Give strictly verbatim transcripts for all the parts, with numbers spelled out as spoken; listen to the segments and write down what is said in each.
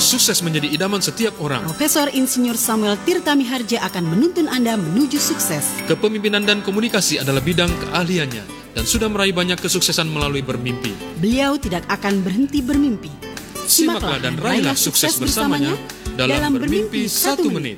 Sukses menjadi idaman setiap orang. Profesor Insinyur Samuel Tirta Miharja akan menuntun Anda menuju sukses. Kepemimpinan dan komunikasi adalah bidang keahliannya dan sudah meraih banyak kesuksesan melalui bermimpi. Beliau tidak akan berhenti bermimpi. Simaklah dan raihlah sukses bersamanya dalam Bermimpi Satu Menit.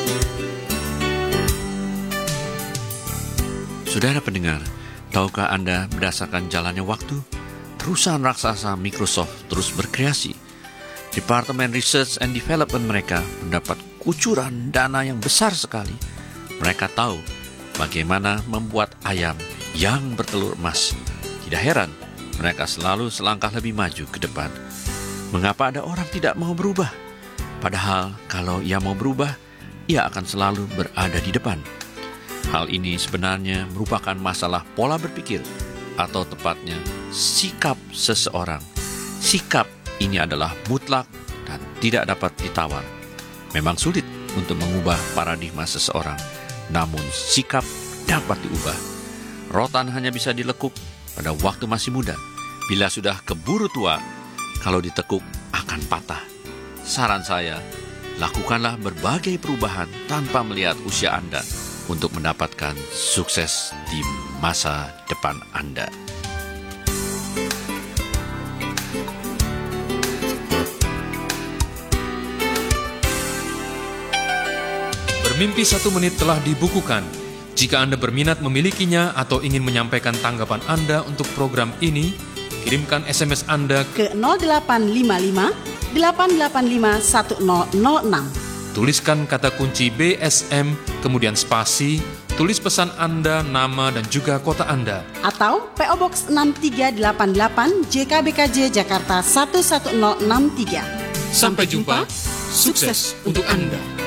Saudara pendengar, tahukah Anda berdasarkan jalannya waktu, perusahaan raksasa Microsoft terus berkreasi. Departemen Research and Development mereka mendapat kucuran dana yang besar sekali. Mereka tahu bagaimana membuat ayam yang bertelur emas. Tidak heran, mereka selalu selangkah lebih maju ke depan. Mengapa ada orang tidak mau berubah? Padahal kalau ia mau berubah, ia akan selalu berada di depan. Hal ini sebenarnya merupakan masalah pola berpikir, atau tepatnya sikap seseorang. Sikap ini adalah mutlak dan tidak dapat ditawar. Memang sulit untuk mengubah paradigma seseorang, namun sikap dapat diubah. Rotan hanya bisa dilekuk pada waktu masih muda. Bila sudah keburu tua, kalau ditekuk akan patah. Saran saya, lakukanlah berbagai perubahan tanpa melihat usia Anda untuk mendapatkan sukses di masa depan Anda. Bermimpi Satu Menit telah dibukukan. Jika Anda berminat memilikinya atau ingin menyampaikan tanggapan Anda untuk program ini, kirimkan S M S Anda ke nol delapan lima lima delapan delapan lima satu nol nol enam. Tuliskan kata kunci B S M, kemudian spasi, tulis pesan Anda, nama dan juga kota Anda. Atau P O Box enam tiga delapan delapan J K B K J Jakarta satu satu nol enam tiga. Sampai jumpa, sukses untuk Anda.